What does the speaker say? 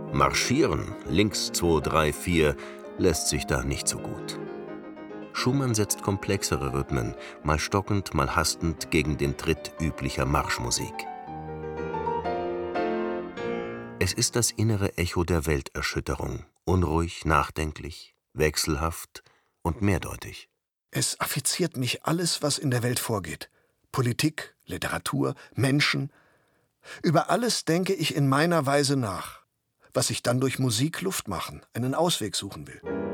Marschieren, links 2, 3, 4, lässt sich da nicht so gut. Schumann setzt komplexere Rhythmen, mal stockend, mal hastend gegen den Tritt üblicher Marschmusik. Es ist das innere Echo der Welterschütterung, unruhig, nachdenklich, wechselhaft und mehrdeutig. Es affiziert mich alles, was in der Welt vorgeht. Politik, Literatur, Menschen. Über alles denke ich in meiner Weise nach, was ich dann durch Musik Luft machen, einen Ausweg suchen will.